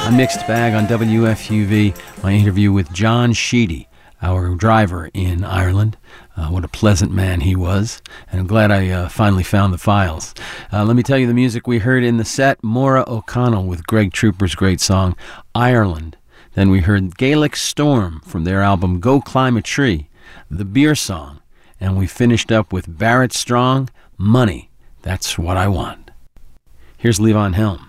A mixed bag on WFUV, my interview with John Sheedy, our driver in Ireland. What a pleasant man he was, and I'm glad I finally found the files. Let me tell you the music we heard in the set: Maura O'Connell with Greg Trooper's great song, Ireland. Then we heard Gaelic Storm from their album Go Climb a Tree, The Beer Song. And we finished up with Barrett Strong, Money, That's What I Want. Here's Levon Helm.